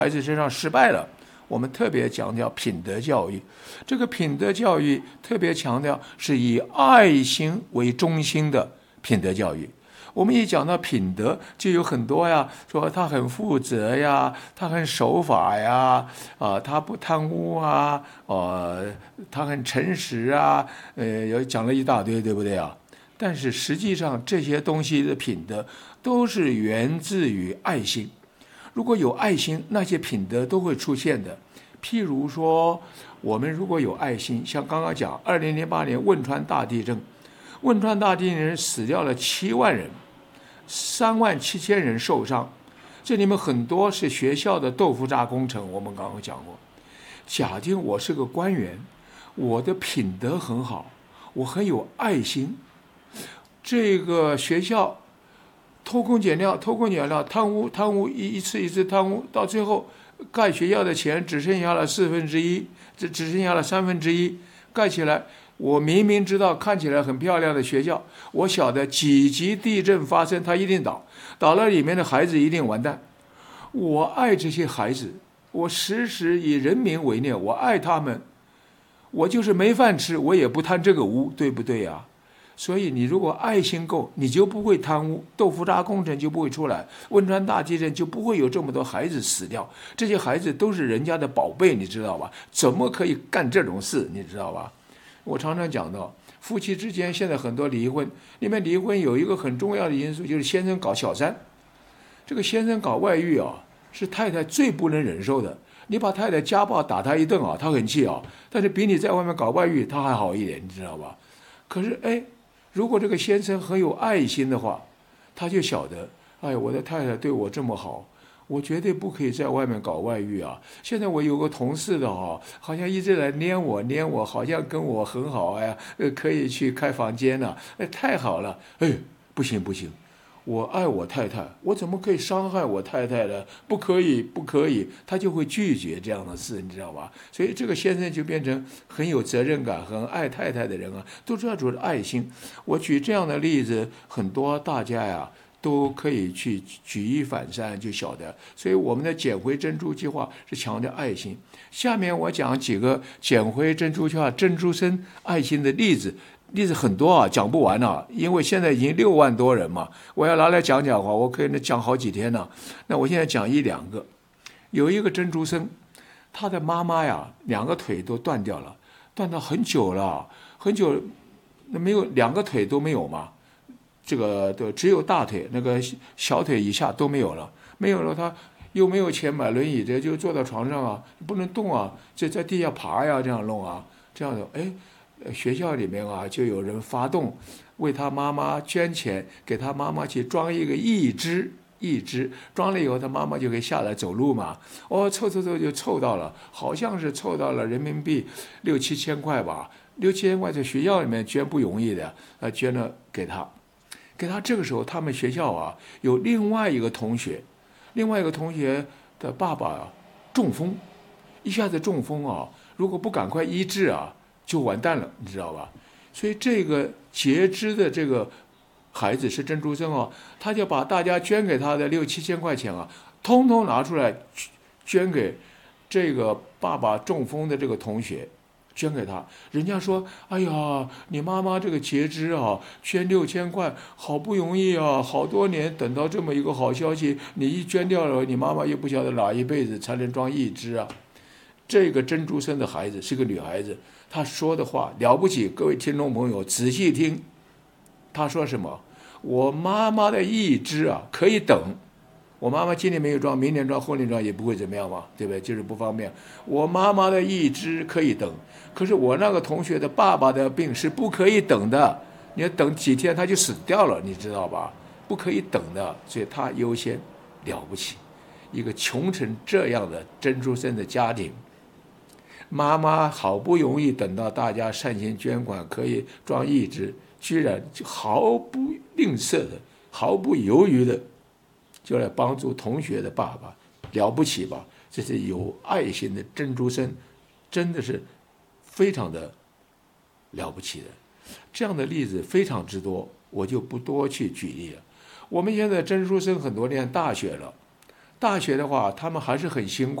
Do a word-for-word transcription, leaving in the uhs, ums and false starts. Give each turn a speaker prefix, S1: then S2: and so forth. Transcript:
S1: 孩子身上失败了，我们特别强调品德教育。这个品德教育特别强调是以爱心为中心的品德教育。我们一讲到品德，就有很多呀，说他很负责呀，他很守法呀，啊，他不贪污啊，呃，他很诚实啊，呃，有讲了一大堆，对不对啊？但是实际上这些东西的品德都是源自于爱心。如果有爱心，那些品德都会出现的。譬如说，我们如果有爱心，像刚刚讲，二零零八年汶川大地震，汶川大地震死掉了七万人，三万七千人受伤。这里面很多是学校的豆腐渣工程，我们刚刚讲过。假定我是个官员，我的品德很好，我很有爱心，这个学校偷工减料，偷工减料，贪污，贪污一一次一次贪污，到最后盖学校的钱只剩下了四分之一，只只剩下了三分之一，盖起来。我明明知道看起来很漂亮的学校，我晓得几级地震发生，它一定倒，倒了里面的孩子一定完蛋。我爱这些孩子，我时时以人民为念，我爱他们，我就是没饭吃，我也不贪这个污，对不对呀？所以你如果爱心够，你就不会贪污，豆腐渣工程就不会出来，汶川大地震就不会有这么多孩子死掉。这些孩子都是人家的宝贝，你知道吧？怎么可以干这种事，你知道吧？我常常讲到，夫妻之间现在很多离婚，里面离婚有一个很重要的因素，就是先生搞小三。这个先生搞外遇啊，是太太最不能忍受的。你把太太家暴打他一顿啊，他很气啊，但是比你在外面搞外遇他还好一点，你知道吧？可是哎，如果这个先生很有爱心的话，他就晓得，哎，我的太太对我这么好，我绝对不可以在外面搞外遇啊！现在我有个同事的哈，好像一直来黏我黏我，好像跟我很好哎，呃，可以去开房间了，哎，太好了，哎，不行不行，我爱我太太，我怎么可以伤害我太太呢？不可以不可以，他就会拒绝这样的事，你知道吧？所以这个先生就变成很有责任感、很爱太太的人啊，都知道主要爱心。我举这样的例子，很多大家呀。都可以去举一反三，就晓得。所以我们的捡回珍珠计划是强调爱心。下面我讲几个捡回珍珠计划珍珠生爱心的例子，例子很多啊，讲不完啊，因为现在已经六万多人嘛，我要拿来讲讲的话，我可以讲好几天呢。那我现在讲一两个。有一个珍珠生，他的妈妈呀，两个腿都断掉了，断到很久了，很久，那没有两个腿都没有嘛。这个的只有大腿，那个小腿以下都没有了，没有了，他又没有钱买轮椅，这就坐到床上啊，不能动啊，就在地下爬呀，这样弄啊，这样的，哎，学校里面啊，就有人发动，为他妈妈捐钱，给他妈妈去装一个义肢，义肢装了以后，他妈妈就可以下来走路嘛，哦，凑凑凑就凑到了，好像是凑到了人民币六七千块吧，六七千块在学校里面捐不容易的，呃，捐了给他。给他这个时候，他们学校啊有另外一个同学，另外一个同学的爸爸啊中风，一下子中风啊，如果不赶快医治啊，就完蛋了，你知道吧？所以这个截肢的这个孩子是珍珠生哦，他就把大家捐给他的六七千块钱啊，通通拿出来捐给这个爸爸中风的这个同学。捐给他，人家说：“哎呀，你妈妈这个截肢啊，捐六千块，好不容易啊，好多年等到这么一个好消息，你一捐掉了，你妈妈又不晓得哪一辈子才能装义肢啊。”这个珍珠生的孩子是个女孩子，她说的话了不起，各位听众朋友仔细听，她说什么？我妈妈的义肢啊，可以等。我妈妈今年没有装，明年装，后年装也不会怎么样嘛，对不对？就是不方便。我妈妈的义肢可以等，可是我那个同学的爸爸的病是不可以等的，你要等几天他就死掉了，你知道吧？不可以等的，所以他优先，了不起。一个穷成这样的珍珠生的家庭，妈妈好不容易等到大家善心捐款可以装义肢，居然毫不吝啬的、毫不犹豫的。就来帮助同学的爸爸，了不起吧？这是有爱心的珍珠生，真的是非常的了不起的。这样的例子非常之多，我就不多去举例了。我们现在珍珠生很多念大学了， 大学的话，他们还是很辛苦。